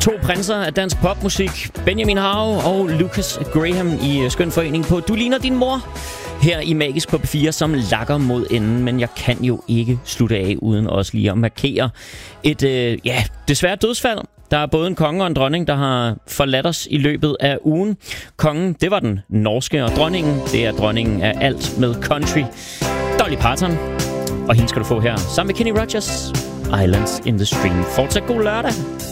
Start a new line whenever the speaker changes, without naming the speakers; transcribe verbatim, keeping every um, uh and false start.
To prinser af dansk popmusik, Benjamin Hav og Lucas Graham i skøn forening på Du ligner din mor, her i Magisk på P fire, som lakker mod enden. Men jeg kan jo ikke slutte af uden også lige at markere et øh, ja, desværre dødsfald. Der er både en konge og en dronning, der har forladt os i løbet af ugen. Kongen, det var den norske, og dronningen, det er dronningen af alt med country, Dolly Parton. Og hende skal du få her, sammen med Kenny Rogers, Islands in the Stream. Fortsat god lørdag.